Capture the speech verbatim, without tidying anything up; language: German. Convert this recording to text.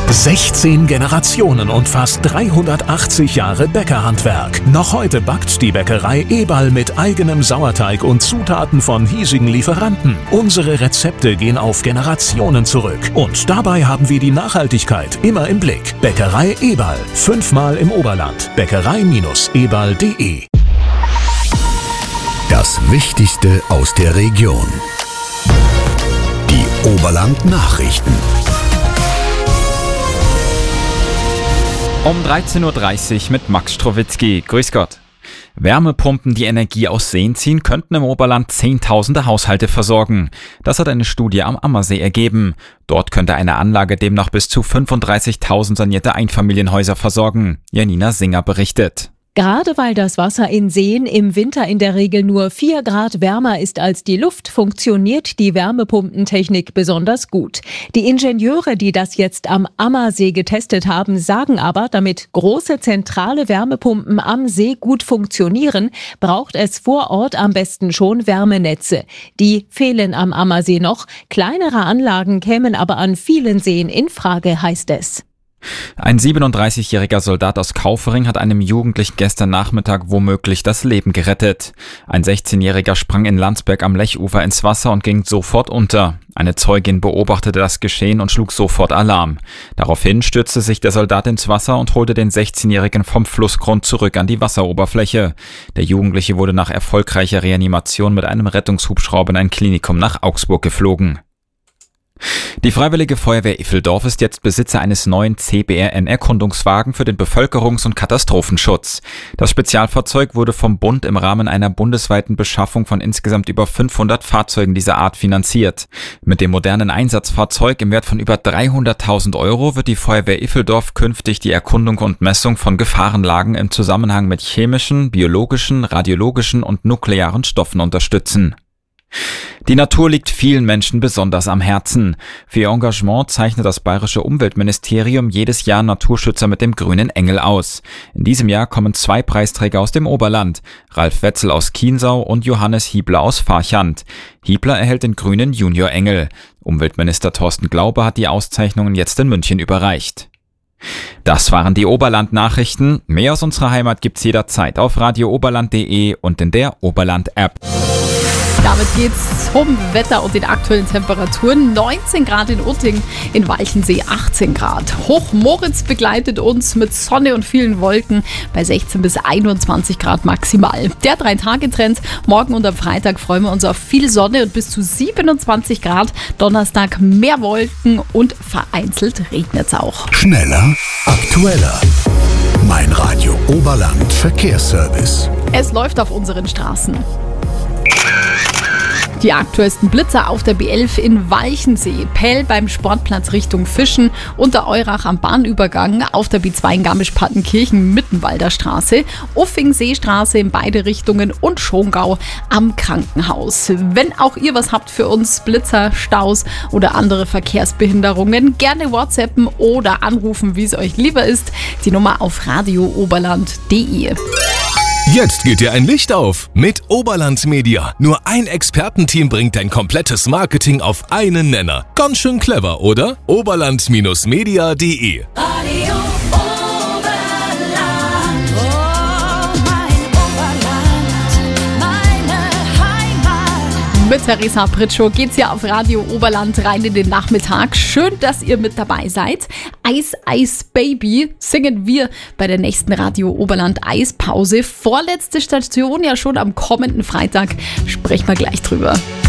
sechzehn Generationen und fast dreihundertachtzig Jahre Bäckerhandwerk. Noch heute backt die Bäckerei Eberl mit eigenem Sauerteig und Zutaten von hiesigen Lieferanten. Unsere Rezepte gehen auf Generationen zurück. Und dabei haben wir die Nachhaltigkeit immer im Blick. Bäckerei Eberl. Fünfmal im Oberland. Bäckerei Eberl punkt de. Das Wichtigste aus der Region. Die Oberland-Nachrichten. Um dreizehn Uhr dreißig mit Max Strowitzki. Grüß Gott. Wärmepumpen, die Energie aus Seen ziehen, könnten im Oberland Zehntausende Haushalte versorgen. Das hat eine Studie am Ammersee ergeben. Dort könnte eine Anlage demnach bis zu fünfunddreißigtausend sanierte Einfamilienhäuser versorgen. Janina Singer berichtet. Gerade weil das Wasser in Seen im Winter in der Regel nur vier Grad wärmer ist als die Luft, funktioniert die Wärmepumpentechnik besonders gut. Die Ingenieure, die das jetzt am Ammersee getestet haben, sagen aber, damit große zentrale Wärmepumpen am See gut funktionieren, braucht es vor Ort am besten schon Wärmenetze. Die fehlen am Ammersee noch. Kleinere Anlagen kämen aber an vielen Seen in Frage, heißt es. Ein siebenunddreißigjähriger Soldat aus Kaufering hat einem Jugendlichen gestern Nachmittag womöglich das Leben gerettet. Ein sechzehnjähriger sprang in Landsberg am Lechufer ins Wasser und ging sofort unter. Eine Zeugin beobachtete das Geschehen und schlug sofort Alarm. Daraufhin stürzte sich der Soldat ins Wasser und holte den sechzehnjährigen vom Flussgrund zurück an die Wasseroberfläche. Der Jugendliche wurde nach erfolgreicher Reanimation mit einem Rettungshubschrauber in ein Klinikum nach Augsburg geflogen. Die Freiwillige Feuerwehr Iffeldorf ist jetzt Besitzer eines neuen C B R N-Erkundungswagen für den Bevölkerungs- und Katastrophenschutz. Das Spezialfahrzeug wurde vom Bund im Rahmen einer bundesweiten Beschaffung von insgesamt über fünfhundert Fahrzeugen dieser Art finanziert. Mit dem modernen Einsatzfahrzeug im Wert von über dreihunderttausend Euro wird die Feuerwehr Iffeldorf künftig die Erkundung und Messung von Gefahrenlagen im Zusammenhang mit chemischen, biologischen, radiologischen und nuklearen Stoffen unterstützen. Die Natur liegt vielen Menschen besonders am Herzen. Für ihr Engagement zeichnet das Bayerische Umweltministerium jedes Jahr Naturschützer mit dem Grünen Engel aus. In diesem Jahr kommen zwei Preisträger aus dem Oberland, Ralf Wetzel aus Chiemsau und Johannes Hiebler aus Farchant. Hiebler erhält den Grünen Junior Engel. Umweltminister Thorsten Glaube hat die Auszeichnungen jetzt in München überreicht. Das waren die Oberland-Nachrichten. Mehr aus unserer Heimat gibt's jederzeit auf radio oberland punkt de und in der Oberland-App. Damit geht's zum Wetter und den aktuellen Temperaturen. neunzehn Grad in Utting, in Walchensee achtzehn Grad. Hochmoritz begleitet uns mit Sonne und vielen Wolken bei sechzehn bis einundzwanzig Grad maximal. Der Drei-Tage-Trend. Morgen und am Freitag freuen wir uns auf viel Sonne und bis zu siebenundzwanzig Grad. Donnerstag mehr Wolken und vereinzelt regnet's auch. Schneller, aktueller. Mein Radio Oberland Verkehrsservice. Es läuft auf unseren Straßen. Die aktuellsten Blitzer auf der B elf in Walchensee, Pell beim Sportplatz Richtung Fischen, unter Eurach am Bahnübergang, auf der B zwei in Garmisch-Partenkirchen Mittenwalder Straße, Uffing-Seestraße in beide Richtungen und Schongau am Krankenhaus. Wenn auch ihr was habt für uns, Blitzer, Staus oder andere Verkehrsbehinderungen, gerne WhatsAppen oder anrufen, wie es euch lieber ist. Die Nummer auf radio oberland punkt de. Jetzt geht dir ein Licht auf mit Oberland Media. Nur ein Expertenteam bringt dein komplettes Marketing auf einen Nenner. Ganz schön clever, oder? oberland Media punkt de. Radio Oberland, oh mein Oberland, meine Heimat. Mit Theresa Pritschow geht's ja auf Radio Oberland rein in den Nachmittag. Schön, dass ihr mit dabei seid. Eis, Eis, Baby singen wir bei der nächsten Radio Oberland Eispause. Vorletzte Station ja schon am kommenden Freitag. Sprechen wir gleich drüber.